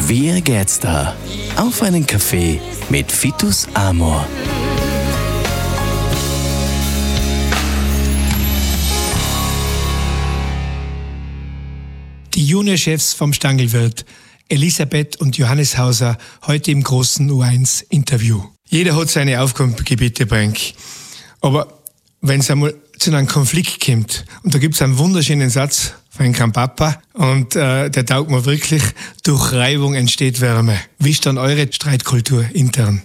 Wie geht's da? Auf einen Kaffee mit Vitus Amor. Die Juniorchefs vom Stangelwirt, Elisabeth und Johannes Hauser, heute im großen U1-Interview. Jeder hat seine Aufgabengebiete, Brank. Aber wenn es einmal zu einem Konflikt kommt, und da gibt es einen wunderschönen Satz von einem Papa, und der taugt mir wirklich, durch Reibung entsteht Wärme. Wie ist dann eure Streitkultur intern?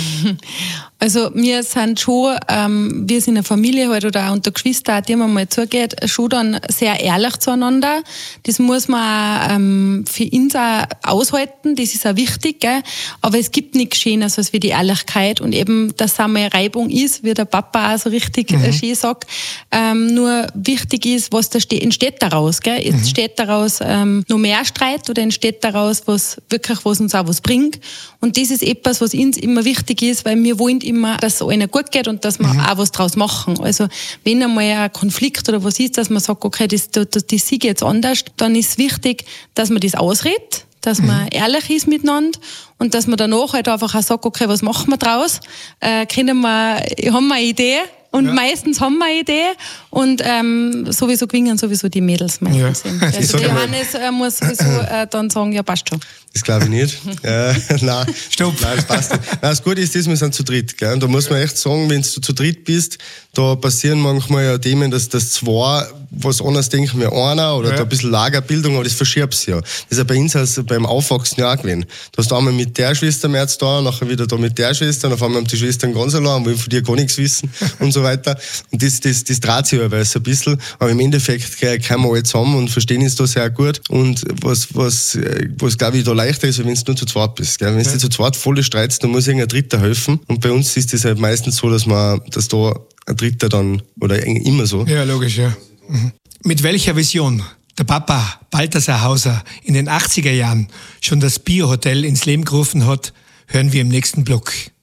Also wir sind schon, wir sind eine Familie halt oder auch unter Geschwistern, die man mal zugeht, schon dann sehr ehrlich zueinander. Das muss man auch, für uns auch aushalten, das ist auch wichtig, gell? Aber es gibt nichts Schönes als wie die Ehrlichkeit und eben, dass auch mal Reibung ist, wie der Papa auch so richtig schön sagt. Nur wichtig ist, was da entsteht daraus, gell? Entsteht daraus noch mehr Streit oder entsteht daraus was uns auch was bringt? Und das ist etwas, was uns immer wichtig ist, weil wir wollen immer, dass es allen gut geht und dass wir auch was draus machen. Also wenn einmal ein Konflikt oder was ist, dass man sagt, okay, das sehe ich jetzt anders, dann ist es wichtig, dass man das ausredet, dass man ehrlich ist miteinander und dass man danach halt einfach auch sagt, okay, was machen wir draus? Haben wir eine Idee? Und meistens haben wir eine Idee und sowieso gewinnen sowieso die Mädels meistens. Ja. Also der Johannes muss sowieso dann sagen, ja, passt schon. Das glaube ich nicht. Nein, Stopp. Nein, das passt nicht. Nein, das Gute ist, wir sind zu dritt. Gell? Und da muss man echt sagen, wenn du zu dritt bist, da passieren manchmal ja Themen, dass das zwei was anderes denken wie einer oder da ein bisschen Lagerbildung, aber das verschiebt sich ja. Das ist ja bei uns also beim Aufwachsen ja auch gewesen. Du hast einmal mit der Schwester mehr zu tun, nachher wieder da mit der Schwester, und auf einmal haben die Schwestern ganz allein, wollen von dir gar nichts wissen und so weiter. Und das dreht sich ja ein bisschen. Aber im Endeffekt kommen wir alle zusammen und verstehen uns da sehr gut. Und was glaube ich, da leichter ist, wenn du nur zu zweit bist. Gell? Wenn du zu zweit voll streitst, dann muss irgendein Dritter helfen. Und bei uns ist das halt meistens so, dass da ein Dritter dann, oder immer so. Ja, logisch, ja. Mit welcher Vision der Papa Balthasar Hauser in den 80er Jahren schon das Bio-Hotel ins Leben gerufen hat, hören wir im nächsten Block.